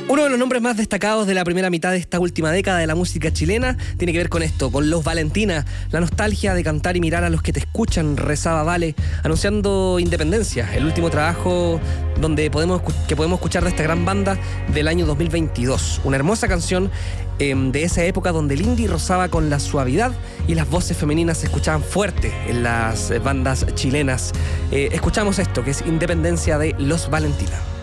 Uno de los nombres más destacados de la primera mitad de esta última década de la música chilena tiene que ver con esto, con Los Valentina. La nostalgia de cantar y mirar a los que te escuchan, rezaba Vale, anunciando Independencia, el último trabajo que podemos escuchar de esta gran banda del año 2022. Una hermosa canción de esa época donde el indie rozaba con la suavidad y las voces femeninas se escuchaban fuerte en las bandas chilenas. Escuchamos esto, que es Independencia de Los Valentina.